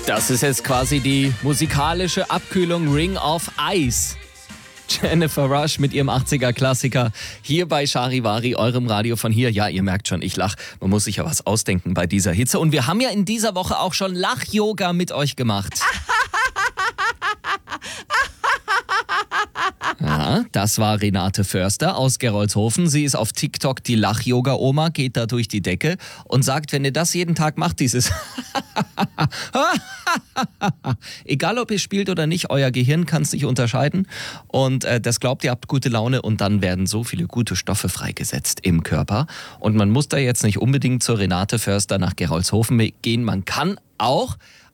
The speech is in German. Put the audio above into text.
Das ist jetzt quasi die musikalische Abkühlung Ring of Ice. Jennifer Rush mit ihrem 80er-Klassiker hier bei Charivari, eurem Radio von hier. Ja, ihr merkt schon, ich lach. Man muss sich ja was ausdenken bei dieser Hitze. Und wir haben ja in dieser Woche auch schon Lach-Yoga mit euch gemacht. Ja, das war Renate Förster aus Gerolzhofen. Sie ist auf TikTok die Lach-Yoga-Oma, geht da durch die Decke und sagt, wenn ihr das jeden Tag macht, dieses egal ob ihr spielt oder nicht, euer Gehirn kann es nicht unterscheiden und das glaubt, ihr habt gute Laune und dann werden so viele gute Stoffe freigesetzt im Körper und man muss da jetzt nicht unbedingt zur Renate Förster nach Gerolzhofen gehen, man kann auch